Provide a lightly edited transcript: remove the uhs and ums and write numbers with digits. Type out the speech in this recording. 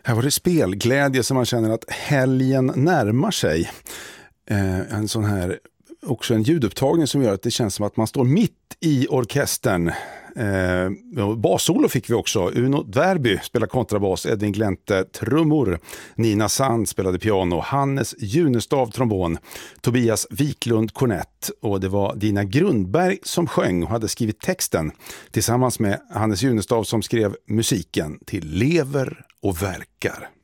Här var det spelglädje som man känner att helgen närmar sig. En sån här, också en ljudupptagning som gör att det känns som att man står mitt i orkestern. Bassolo fick vi också. Uno Dvärby spelade kontrabas, Edvin Glente trummor, Nina Sand spelade piano, Hannes Junestav trombon, Tobias Wiklund kornett, och det var Dina Grundberg som sjöng och hade skrivit texten tillsammans med Hannes Junestav som skrev musiken till Lever och verkar.